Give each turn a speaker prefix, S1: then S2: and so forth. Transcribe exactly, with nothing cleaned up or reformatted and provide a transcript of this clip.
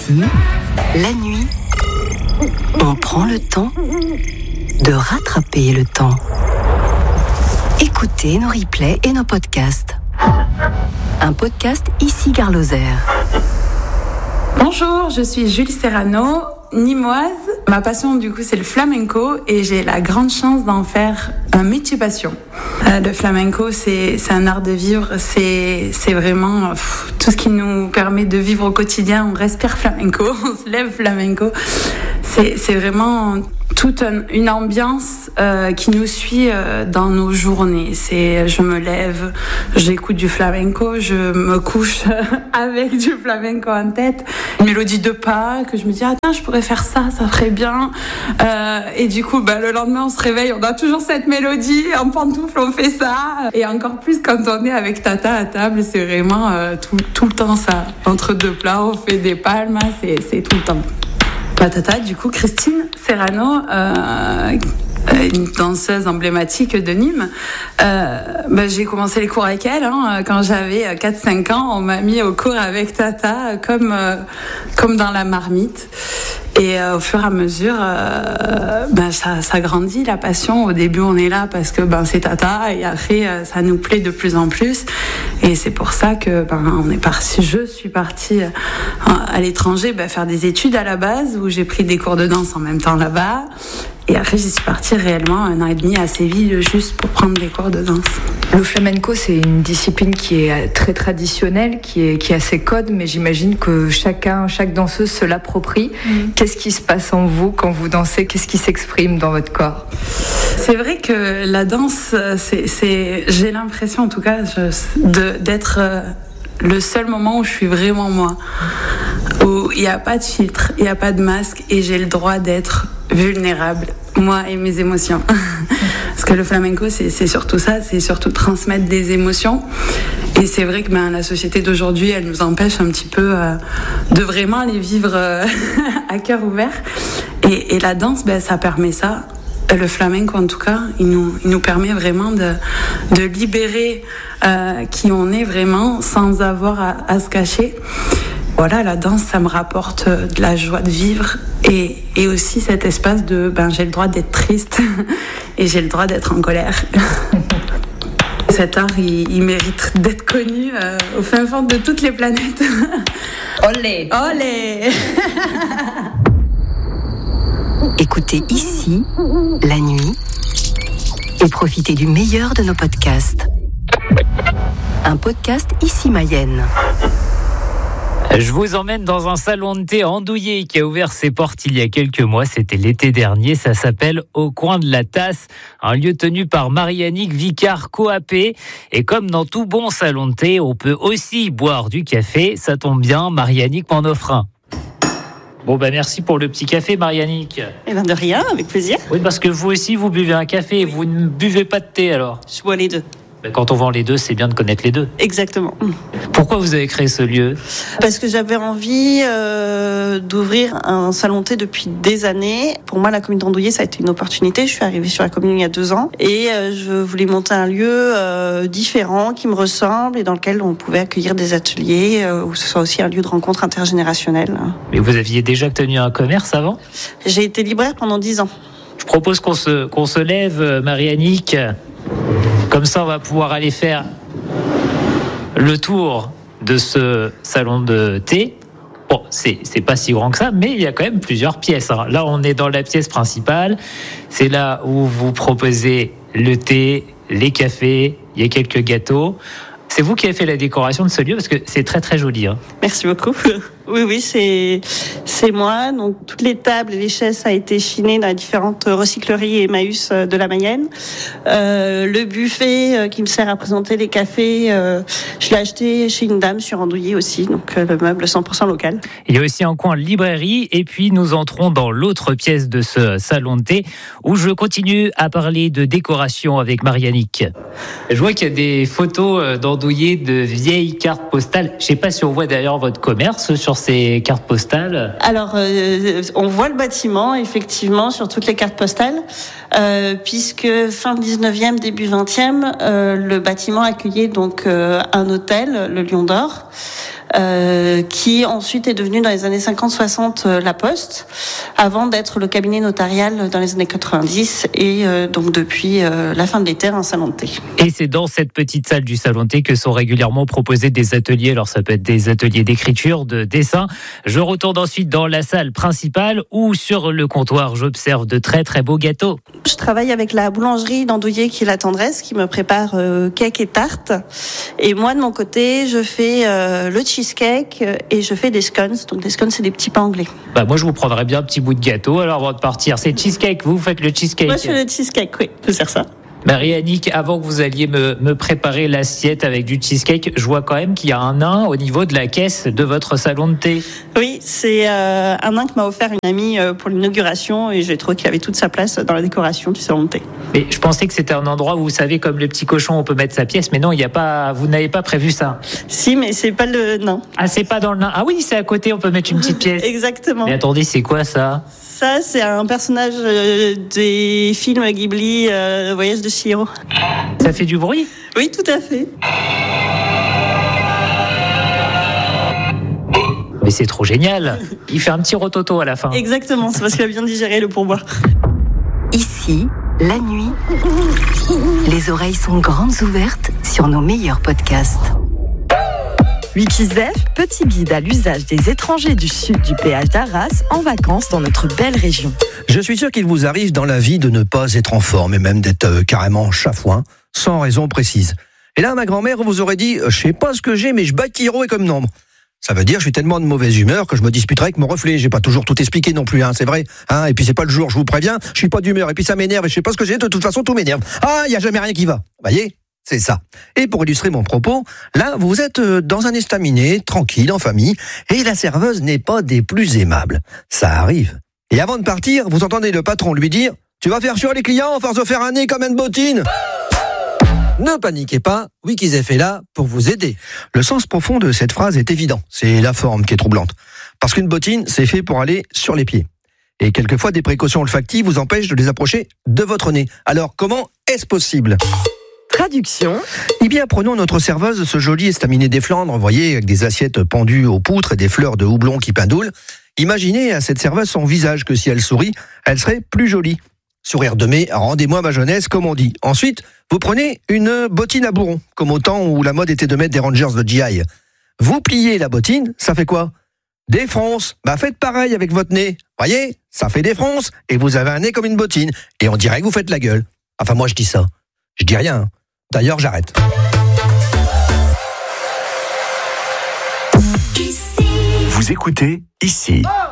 S1: Ici, la nuit, on prend le temps de rattraper le temps. Écoutez nos replays et nos podcasts. Un podcast Ici Gare Lozère.
S2: Bonjour, je suis Julie Serrano, nîmoise. Ma passion du coup c'est le flamenco et j'ai la grande chance d'en faire un métier passion. Euh, le flamenco c'est, c'est un art de vivre, c'est, c'est vraiment pff, tout ce qui nous permet de vivre au quotidien. On respire flamenco, on se lève flamenco. C'est, c'est vraiment toute une ambiance euh, qui nous suit euh, dans nos journées. C'est, je me lève, j'écoute du flamenco, je me couche avec du flamenco en tête, une mélodie de pas que je me dis ah tiens je pourrais faire ça, ça ferait bien. Euh, et du coup bah le lendemain on se réveille, on a toujours cette mélodie en pantoufle, on fait ça. Et encore plus quand on est avec Tata à table, c'est vraiment euh, tout, tout le temps ça. Entre deux plats, on fait des palmes, c'est, c'est tout le temps. Ma tata, du coup, Christine Serrano, euh, une danseuse emblématique de Nîmes. Euh, bah, j'ai commencé les cours avec elle hein, quand j'avais quatre cinq ans. On m'a mis au cours avec Tata comme, euh, comme dans la marmite. Et euh, au fur et à mesure, euh, ben ça, ça grandit la passion. Au début, on est là parce que ben c'est Tata, et après, euh, ça nous plaît de plus en plus. Et c'est pour ça que ben on est parti. Je suis partie euh, à l'étranger, ben, faire des études à la base où j'ai pris des cours de danse en même temps là-bas. Et après, j'y suis partie réellement un an et demi à Séville juste pour prendre des cours de danse.
S3: Le flamenco, c'est une discipline qui est très traditionnelle, qui est, qui a ses codes, mais j'imagine que chacun, chaque danseuse se l'approprie. Mmh. Qu'est-ce qui se passe en vous quand vous dansez ? Qu'est-ce qui s'exprime dans votre corps ?
S2: C'est vrai que la danse, c'est, c'est, j'ai l'impression en tout cas je, de, d'être le seul moment où je suis vraiment moi. Où il n'y a pas de filtre, il n'y a pas de masque et j'ai le droit d'être vulnérable, moi et mes émotions. Parce que le flamenco, c'est, c'est surtout ça, c'est surtout transmettre des émotions. Et c'est vrai que ben, la société d'aujourd'hui, elle nous empêche un petit peu euh, de vraiment les vivre euh, à cœur ouvert. Et, et la danse, ben, ça permet ça. Le flamenco, en tout cas, il nous, il nous permet vraiment de, de libérer euh, qui on est vraiment sans avoir à, à se cacher. Voilà, la danse, ça me rapporte de la joie de vivre et, et aussi cet espace de ben, j'ai le droit d'être triste et j'ai le droit d'être en colère. Cet art, il, il mérite d'être connu euh, au fin fond de toutes les planètes.
S4: Olé!
S2: Olé!
S1: Écoutez Ici, la nuit, et profitez du meilleur de nos podcasts. Un podcast Ici Mayenne.
S5: Je vous emmène dans un salon de thé andouillé qui a ouvert ses portes il y a quelques mois. C'était l'été dernier. Ça s'appelle Au coin de la tasse, un lieu tenu par Marie-Annick Vicard-Coapé. Et comme dans tout bon salon de thé, on peut aussi boire du café. Ça tombe bien, Marie-Annick m'en offre un. Bon, ben merci pour le petit café, Marie-Annick.
S4: Eh ben de rien, avec plaisir.
S5: Oui, parce que vous aussi, vous buvez un café. Vous ne buvez pas de thé, alors ?
S4: Je bois les deux.
S5: Quand on vend les deux, c'est bien de connaître les deux.
S4: Exactement.
S5: Pourquoi vous avez créé ce lieu ?
S4: Parce que j'avais envie euh, d'ouvrir un salon de thé depuis des années. Pour moi, la commune d'Andouillé, ça a été une opportunité. Je suis arrivée sur la commune il y a deux ans et euh, je voulais monter un lieu euh, différent, qui me ressemble et dans lequel on pouvait accueillir des ateliers, euh, où ce soit aussi un lieu de rencontre intergénérationnelle.
S5: Mais vous aviez déjà tenu un commerce avant ?
S4: J'ai été libraire pendant dix ans.
S5: Je propose qu'on se, qu'on se lève, Marie-Annick. Comme ça, on va pouvoir aller faire le tour de ce salon de thé. Bon, c'est, c'est pas si grand que ça, mais il y a quand même plusieurs pièces. Hein. Là, on est dans la pièce principale. C'est là où vous proposez le thé, les cafés, il y a quelques gâteaux. C'est vous qui avez fait la décoration de ce lieu parce que c'est très très joli. Hein.
S4: Merci beaucoup. Oui, oui, c'est, c'est moi. Donc, toutes les tables et les chaises, ça a été chiné dans les différentes recycleries et Emmaüs de la Mayenne. Euh, le buffet euh, qui me sert à présenter les cafés, euh, je l'ai acheté chez une dame sur Andouillé aussi. Donc, euh, le meuble cent pour cent local. Il
S5: y a aussi un coin librairie. Et puis, nous entrons dans l'autre pièce de ce salon de thé où je continue à parler de décoration avec Marie-Annick. Je vois qu'il y a des photos d'Andouillé de vieilles cartes postales. Je ne sais pas si on voit d'ailleurs votre commerce sur ces cartes postales.
S4: Alors, euh, on voit le bâtiment, effectivement, sur toutes les cartes postales, euh, puisque fin dix-neuvième, début vingtième, euh, le bâtiment accueillait donc euh, un hôtel, le Lion d'Or, euh, qui ensuite est devenu dans les années cinquante soixante euh, la Poste, avant d'être le cabinet notarial dans les années quatre-vingt-dix et euh, donc depuis euh, la fin de l'été un salon de thé.
S5: Et c'est dans cette petite salle du salon de thé que sont régulièrement proposés des ateliers. Alors ça peut être des ateliers d'écriture, de dessin. Je retourne ensuite dans la salle principale où sur le comptoir j'observe de très très beaux gâteaux.
S4: Je travaille avec la boulangerie d'Andouillé qui est La Tendresse qui me prépare euh, cake et tarte. Et moi de mon côté je fais euh, le cheesecake et je fais des scones. Donc des scones c'est des petits pains anglais.
S5: Bah moi je vous prendrais bien un petit bout de gâteau alors avant de partir. C'est cheesecake, vous faites le cheesecake.
S4: Moi je fais le cheesecake, oui, je peux faire ça.
S5: Marie-Annick, avant que vous alliez me, me préparer l'assiette avec du cheesecake, je vois quand même qu'il y a un nain au niveau de la caisse de votre salon de thé.
S4: Oui, c'est euh, un nain que m'a offert une amie euh, pour l'inauguration et j'ai trouvé qu'il avait toute sa place dans la décoration du salon de thé.
S5: Mais je pensais que c'était un endroit où vous savez comme le petit cochon on peut mettre sa pièce, mais non, il y a pas, vous n'avez pas prévu ça.
S4: Si, mais c'est pas le nain.
S5: Ah, c'est pas dans le nain. Ah oui, c'est à côté, on peut mettre une petite pièce.
S4: Exactement.
S5: Mais attendez, c'est quoi ça ?
S4: Ça, c'est un personnage euh, des films Ghibli, euh, Voyage de Chihiro.
S5: Ça fait du bruit ?
S4: Oui, tout à fait.
S5: Mais c'est trop génial. Il fait un petit rototo à la fin.
S4: Exactement, c'est parce qu'il a bien digéré le pourboire.
S1: Ici, la nuit, les oreilles sont grandes ouvertes sur nos meilleurs podcasts.
S6: Wikizef, petit guide à l'usage des étrangers du sud du péage d'Arras en vacances dans notre belle région.
S7: Je suis sûr qu'il vous arrive dans la vie de ne pas être en forme et même d'être euh, carrément chafouin, sans raison précise. Et là, ma grand-mère vous aurait dit « Je sais pas ce que j'ai, mais je bats Kiro et comme nombre ». Ça veut dire je suis tellement de mauvaise humeur que je me disputerai avec mon reflet. J'ai pas toujours tout expliqué non plus, hein, c'est vrai. Hein, et puis c'est pas le jour, je vous préviens, je suis pas d'humeur. Et puis ça m'énerve et je sais pas ce que j'ai, de toute façon tout m'énerve. Ah, il y a jamais rien qui va. Voyez ? C'est ça. Et pour illustrer mon propos, là, vous êtes dans un estaminet, tranquille, en famille, et la serveuse n'est pas des plus aimables. Ça arrive. Et avant de partir, vous entendez le patron lui dire « Tu vas faire fuir les clients, force de faire un nez comme une bottine !» Ne paniquez pas, Wikizef est là pour vous aider. Le sens profond de cette phrase est évident. C'est la forme qui est troublante. Parce qu'une bottine, c'est fait pour aller sur les pieds. Et quelquefois, des précautions olfactives vous empêchent de les approcher de votre nez. Alors, comment est-ce possible ?
S6: Traduction.
S7: Eh bien, prenons notre serveuse, ce joli estaminet des Flandres, vous voyez, avec des assiettes pendues aux poutres et des fleurs de houblon qui pindoulent. Imaginez à cette serveuse son visage que si elle sourit, elle serait plus jolie. Sourire de mai, rendez-moi ma jeunesse, comme on dit. Ensuite, vous prenez une bottine à bourron, comme au temps où la mode était de mettre des Rangers de G I. Vous pliez la bottine, ça fait quoi ? Des fronces. Bah faites pareil avec votre nez. Voyez, ça fait des fronces, et vous avez un nez comme une bottine. Et on dirait que vous faites la gueule. Enfin, moi je dis ça. Je dis rien, hein. D'ailleurs, j'arrête.
S8: Vous écoutez ici.